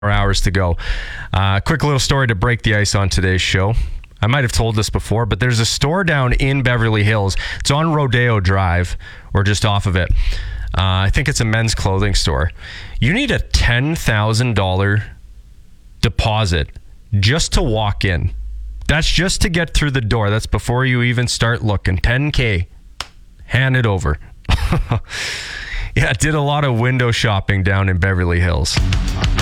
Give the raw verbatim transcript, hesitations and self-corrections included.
hours to go. Uh, quick little story to break the ice on today's show. I might have told this before, but there's a store down in Beverly Hills. It's on Rodeo Drive, or just off of it. Uh, I think it's a men's clothing store. You need a ten thousand dollars deposit just to walk in. That's just to get through the door. That's before you even start looking. ten K. Hand it over. Yeah, did a lot of window shopping down in Beverly Hills.